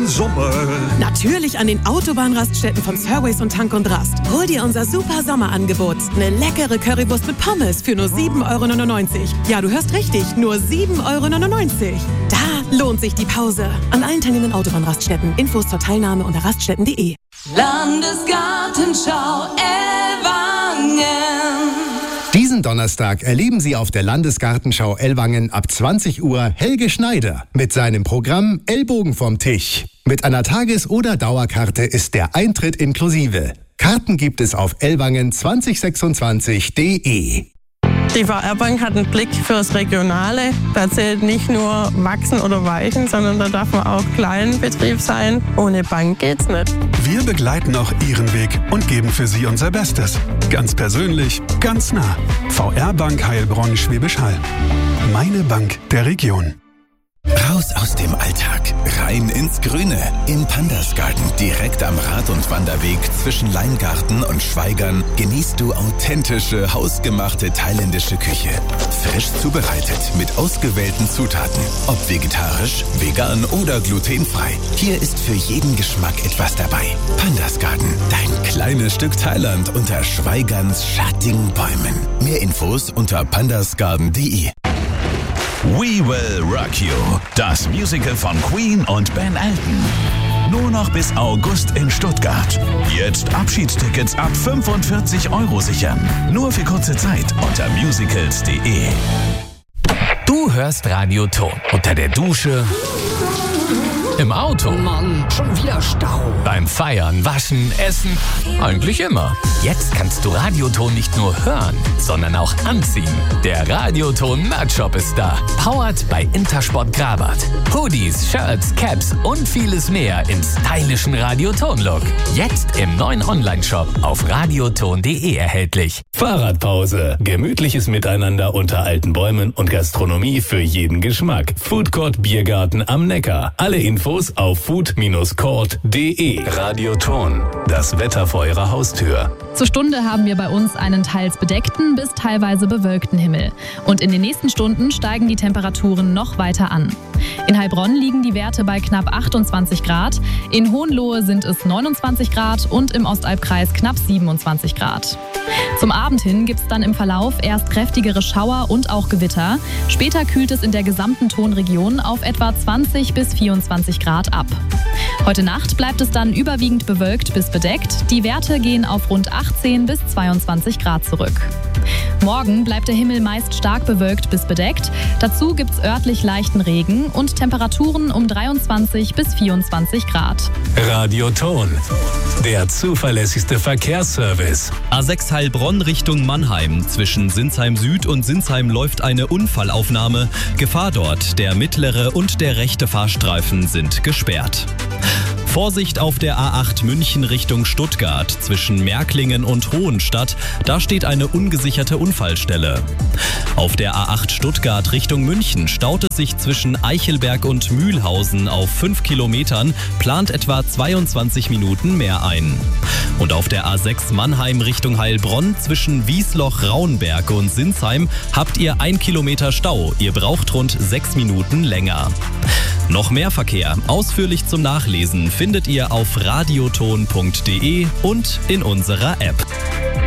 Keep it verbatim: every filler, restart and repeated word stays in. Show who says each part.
Speaker 1: im Sommer?
Speaker 2: Natürlich an den Autobahnraststätten von Surways und Tank und Rast. Hol dir unser super Sommerangebot. Eine leckere Currywurst mit Pommes für nur sieben Euro neunundneunzig. Ja, du hörst richtig, nur sieben Euro neunundneunzig. Da lohnt sich die Pause. An allen teilnehmenden Autobahnraststätten. Infos zur Teilnahme unter raststätten punkt de.
Speaker 3: Landesgartenschau Ellwangen.
Speaker 4: Diesen Donnerstag erleben Sie auf der Landesgartenschau Ellwangen ab zwanzig Uhr Helge Schneider mit seinem Programm Ellbogen vom Tisch. Mit einer Tages- oder Dauerkarte ist der Eintritt inklusive. Karten gibt es auf ellwangen zwanzig sechsundzwanzig punkt de.
Speaker 5: Die V R-Bank hat einen Blick fürs Regionale. Da zählt nicht nur Wachsen oder Weichen, sondern da darf man auch Kleinbetrieb sein. Ohne Bank geht's nicht.
Speaker 6: Wir begleiten auch Ihren Weg und geben für Sie unser Bestes. Ganz persönlich, ganz nah. V R-Bank Heilbronn Schwäbisch Hall. Meine Bank der Region.
Speaker 7: Raus aus dem Alltag, rein ins Grüne. Im Pandasgarten, direkt am Rad- und Wanderweg zwischen Leingarten und Schweigern, genießt du authentische, hausgemachte thailändische Küche. Frisch zubereitet, mit ausgewählten Zutaten. Ob vegetarisch, vegan oder glutenfrei. Hier ist für jeden Geschmack etwas dabei. Pandasgarten, dein kleines Stück Thailand unter Schweigerns schattigen Bäumen. Mehr Infos unter pandasgarten punkt de.
Speaker 8: We Will Rock You, das Musical von Queen und Ben Elton. Nur noch bis August in Stuttgart. Jetzt Abschiedstickets ab fünfundvierzig Euro sichern. Nur für kurze Zeit unter musicals punkt de.
Speaker 9: Du hörst Radio Ton unter der Dusche, im Auto,
Speaker 10: Mann, schon wieder Stau.
Speaker 9: beim Feiern, Waschen, Essen, eigentlich immer. Jetzt kannst du Radioton nicht nur hören, sondern auch anziehen. Der Radioton Merch-Shop ist da. Powered bei Intersport Grabat. Hoodies, Shirts, Caps und vieles mehr im stylischen Radioton-Look. Jetzt im neuen Online-Shop auf radioton punkt de erhältlich.
Speaker 11: Fahrradpause. Gemütliches Miteinander unter alten Bäumen und Gastronomie für jeden Geschmack. Foodcourt Biergarten am Neckar. Alle Infos auf food court punkt de. Radioton. Das Wetter vor Ihrer Haustür.
Speaker 12: Zur Stunde haben wir bei uns einen teils bedeckten bis teilweise bewölkten Himmel. Und in den nächsten Stunden steigen die Temperaturen noch weiter an. In Heilbronn liegen die Werte bei knapp achtundzwanzig Grad, in Hohenlohe sind es neunundzwanzig Grad und im Ostalbkreis knapp siebenundzwanzig Grad. Zum Abend hin gibt es dann im Verlauf erst kräftigere Schauer und auch Gewitter. Später kühlt es in der gesamten Tonregion auf etwa zwanzig bis vierundzwanzig Grad ab. Heute Nacht bleibt es dann überwiegend bewölkt bis bedeckt. Die Werte gehen auf rund achtzehn bis zweiundzwanzig Grad zurück. Morgen bleibt der Himmel meist stark bewölkt bis bedeckt. Dazu gibt es örtlich leichten Regen und Temperaturen um dreiundzwanzig bis vierundzwanzig Grad.
Speaker 11: Radioton. Der zuverlässigste Verkehrsservice.
Speaker 13: A sechs Heilbronn Richtung Mannheim. Zwischen Sinsheim Süd und Sinsheim läuft eine Unfallaufnahme. Gefahr dort. Der mittlere und der rechte Fahrstreifen sind gesperrt. Vorsicht auf der A acht München Richtung Stuttgart zwischen Märklingen und Hohenstadt. Da steht eine ungesicherte Unfallstelle. Auf der A acht Stuttgart Richtung München staut es sich zwischen Eichelberg und Mühlhausen auf fünf Kilometern, plant etwa zweiundzwanzig Minuten mehr ein. Und auf der A sechs Mannheim Richtung Heilbronn zwischen Wiesloch-Raunberg und Sinsheim habt ihr ein Kilometer Stau. Ihr braucht rund sechs Minuten länger. Noch mehr Verkehr, ausführlich zum Nachlesen, findet ihr auf radioton punkt de und in unserer App.